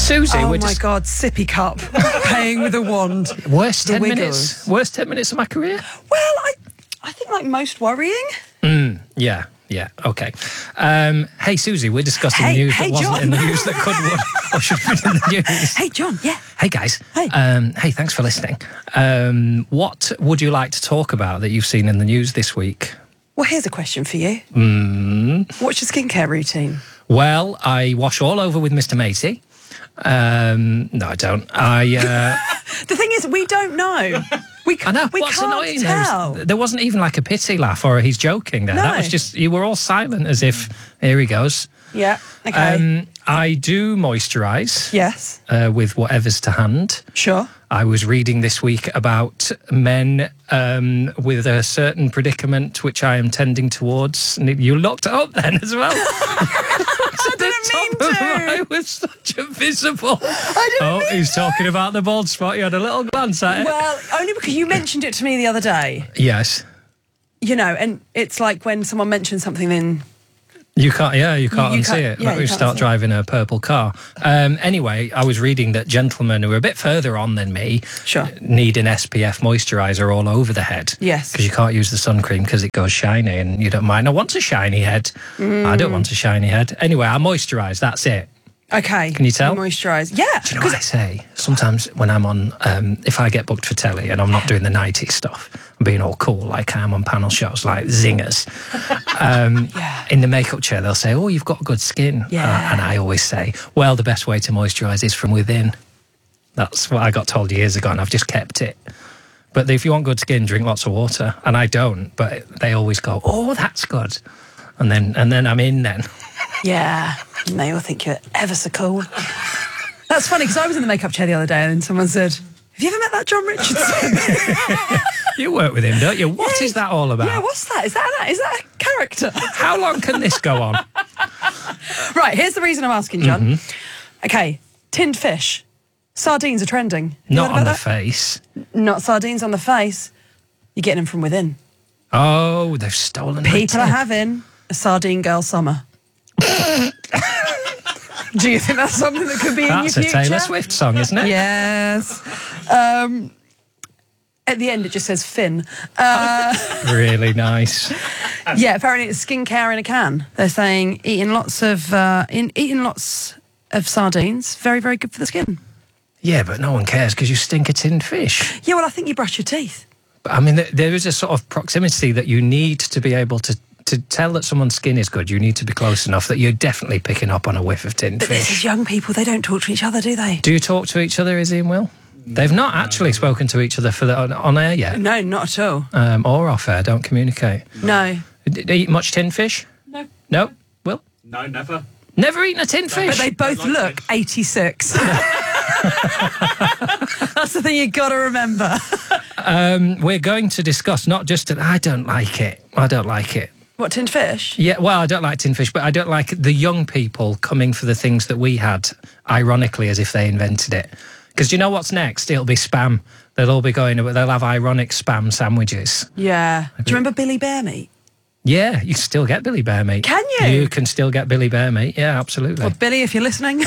Susie, Oh my God, sippy cup, paying with a wand. Worst 10 Wiggles. minutes. Worst 10 minutes of my career? Well, I think like most worrying. Yeah, okay. Hey, Susie, we're discussing Hey, news hey, that wasn't John. in the news that could would or should have been in the news. Hey, John, yeah. Hey, guys. Hey. Hey, thanks for listening. What would you like to talk about that you've seen in the news this week? Well, here's a question for you. What's your skincare routine? Well, I wash all over with Mr. Macy. No, I don't. The thing is, we don't know. I know. We What's can't annoying tell. there wasn't even like a pity laugh or he's joking there. No. That was just, you were all silent as if, here he goes. Yeah, okay. I do moisturise Yes, with whatever's to hand. sure. I was reading this week about men with a certain predicament which I am tending towards. And you looked up then as well. I didn't mean to. I was such a visible. I didn't mean He's talking about the bald spot. You had a little glance at it. Well, only because you mentioned it to me the other day. Yes. You know, and it's like when someone mentions something, then You can't unsee can't- it. yeah, Like you we can't start see it. driving a purple car. Anyway, I was reading that gentlemen who are a bit further on than me Sure. need an SPF moisturiser all over the head. Yes. Because you can't use the sun cream because it goes shiny and you don't mind. I want a shiny head. I don't want a shiny head. Anyway, I moisturise. That's it. okay. Can you tell? Moisturise. Yeah. Do you know what I say? Sometimes when I'm on, if I get booked for telly and I'm not doing the 90s stuff, I'm being all cool like I am on panel shows like Zingers. Yeah. In the makeup chair, they'll say, oh, you've got good skin. Yeah. And I always say, well, the best way to moisturise is from within. That's what I got told years ago and I've just kept it. But if you want good skin, drink lots of water. And I don't, but they always go, oh, that's good. And then I'm in then. Yeah. And they all think you're ever so cool. That's funny because I was in the makeup chair the other day and someone said, have you ever met that John Richardson? You work with him, don't you? What is that all about? Yeah, what's that? Is that a character? How long can this go on? Right, here's the reason I'm asking, John. Okay, tinned fish. Sardines are trending. You Not heard on about the face. that? Not sardines on the face. You're getting them from within. Oh, they've stolen my People are tip. having a sardine girl summer. Do you think that's something that could be in your That's a future? Taylor Swift song, isn't it? Yes. At the end, it just says Finn. Really nice. Yeah, apparently it's skincare in a can. They're saying eating lots of sardines, very, very good for the skin. Yeah, but no one cares because you stink a tinned fish. Yeah, well, I think you brush your teeth. But, I mean, there is a sort of proximity that you need to be able to tell that someone's skin is good. You need to be close enough that you're definitely picking up on a whiff of tinned But this is fish. young people. They don't talk to each other, do they? Do you talk to each other, Izzy and Will? They've not actually spoken to each other on air yet. No, not at all. Or off air. Don't communicate. No. Do you eat much tinned fish? No. No? Will? No, never. Never eaten a tinned fish? But they both look 86. That's the thing you got to remember. We're going to discuss not just... I don't like it. What, tinned fish? Yeah, well, I don't like tin fish, but I don't like the young people coming for the things that we had, ironically, as if they invented it. Because do you know what's next? It'll be spam. They'll all be going, they'll have ironic spam sandwiches. Yeah. Do you remember Billy Bear Meat? Yeah, you can still get Billy Bear Meat. Can you? You can still get Billy Bear Meat, yeah, absolutely. Well, Billy, if you're listening.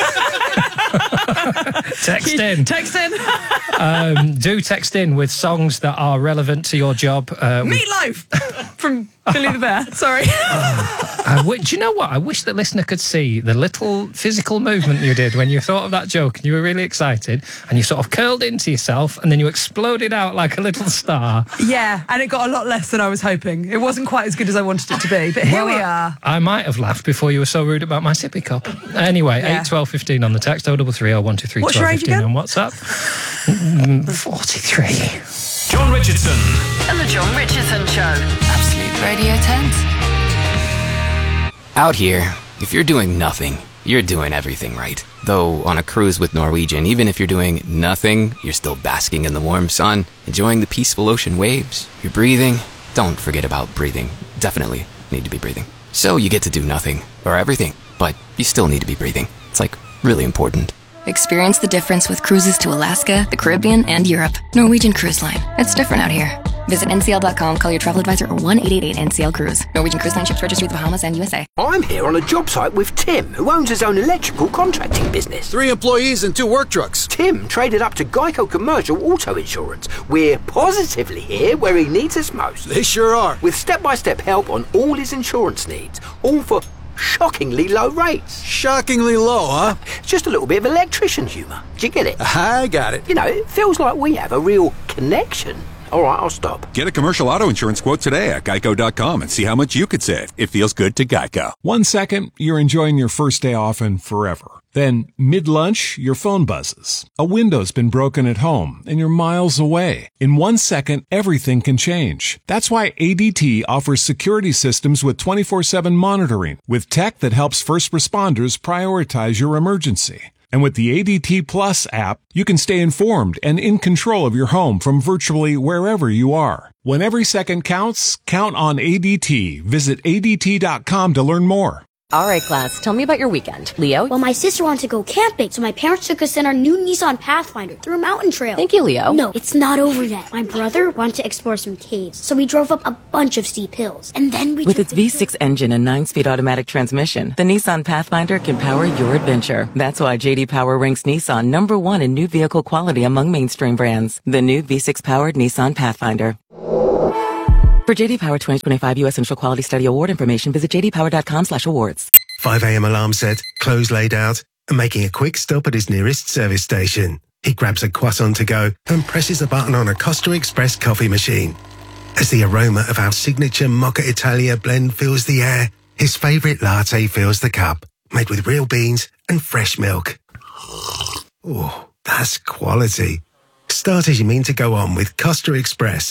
Text in. Text in. Do text in with songs that are relevant to your job. Meatloaf from Billy the Bear. Sorry. Do you know what? I wish the listener could see the little physical movement you did when you thought of that joke and you were really excited and you sort of curled into yourself and then you exploded out like a little star. Yeah, and it got a lot less than I was hoping. It wasn't quite as good as I wanted it to be, but here we are. I might have laughed before you were so rude about my sippy cup. Anyway, Yeah. 8 12 15 on the text, 0330 123 What's your 12 age 15 again? on WhatsApp. 43. John Richardson. And the John Richardson Show. Absolute Radio Tent. Out here, if you're doing nothing, you're doing everything right. Though on a cruise with Norwegian, even if you're doing nothing, you're still basking in the warm sun, enjoying the peaceful ocean waves. You're breathing. Don't forget about breathing. Definitely need to be breathing. So you get to do nothing, or everything, but you still need to be breathing. It's like really important. Experience the difference with cruises to Alaska, the Caribbean, and Europe. Norwegian Cruise Line. It's different out here. Visit ncl.com, call your travel advisor or 1-888-NCL-CRUISE. Norwegian Cruise Line ships registry the Bahamas and USA. I'm here on a job site with Tim, who owns his own electrical contracting business. 3 employees and 2 work trucks. Tim traded up to Geico Commercial Auto Insurance. We're positively here where he needs us most. They sure are. With step-by-step help on all his insurance needs, all for shockingly low rates. Shockingly low, huh? Just a little bit of electrician humour. Do you get it? I got it. You know, it feels like we have a real connection. All right, I'll stop. Get a commercial auto insurance quote today at geico.com and see how much you could save. It feels good to Geico. 1 second, you're enjoying your first day off and forever. Then, mid-lunch, your phone buzzes. A window's been broken at home, and you're miles away. In 1 second, everything can change. That's why ADT offers security systems with 24/7 monitoring, with tech that helps first responders prioritize your emergency. And with the ADT Plus app, you can stay informed and in control of your home from virtually wherever you are. When every second counts, count on ADT. Visit ADT.com to learn more. All right, class, tell me about your weekend. Leo? Well, my sister wanted to go camping, so my parents took us in our new Nissan Pathfinder through a mountain trail. Thank you, Leo. No, it's not over yet. My brother wanted to explore some caves, so we drove up a bunch of steep hills. And then we With its V6 engine and 9-speed automatic transmission, the Nissan Pathfinder can power your adventure. That's why J.D. Power ranks Nissan #1 in new vehicle quality among mainstream brands. The new V6-powered Nissan Pathfinder. For J.D. Power 2025 U.S. Initial Quality Study Award information, visit jdpower.com/awards. 5 a.m. alarm set, clothes laid out, and making a quick stop at his nearest service station. He grabs a croissant to go and presses a button on a Costa Express coffee machine. As the aroma of our signature Mocha Italia blend fills the air, his favourite latte fills the cup, made with real beans and fresh milk. Oh, that's quality. Start as you mean to go on with Costa Express.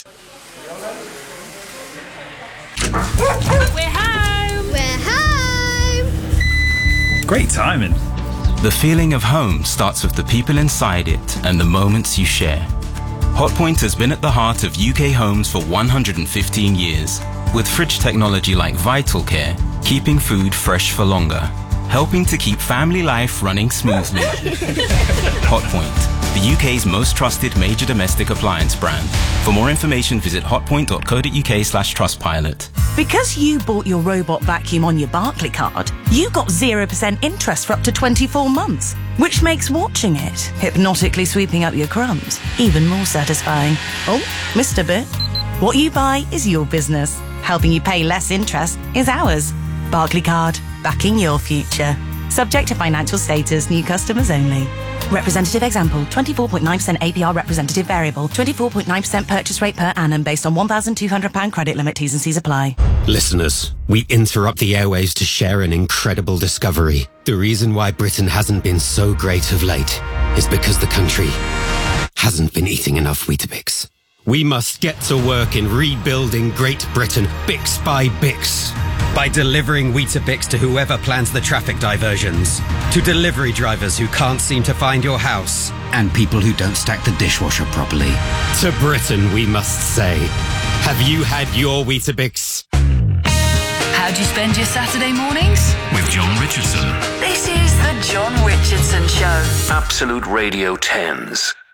We're home! We're home! Great timing. The feeling of home starts with the people inside it and the moments you share. Hotpoint has been at the heart of UK homes for 115 years, with fridge technology like Vital Care, keeping food fresh for longer, helping to keep family life running smoothly. Hotpoint, the UK's most trusted major domestic appliance brand. For more information, visit hotpoint.co.uk/trustpilot. Because you bought your robot vacuum on your Barclaycard, you got 0% interest for up to 24 months, which makes watching it, hypnotically sweeping up your crumbs, even more satisfying. Oh, Mr. Bit, what you buy is your business. Helping you pay less interest is ours. Barclaycard, backing your future. Subject to financial status, new customers only. Representative example, 24.9% APR representative variable, 24.9% purchase rate per annum based on £1,200 credit limit. T's and C's apply. Listeners, we interrupt the airwaves to share an incredible discovery. The reason why Britain hasn't been so great of late is because the country hasn't been eating enough Weetabix. We must get to work in rebuilding Great Britain, Bix by Bix. By delivering Weetabix to whoever plans the traffic diversions, to delivery drivers who can't seem to find your house, and people who don't stack the dishwasher properly. To Britain, we must say, have you had your Weetabix? How do you spend your Saturday mornings? With John Richardson. This is the John Richardson Show. Absolute Radio 10s.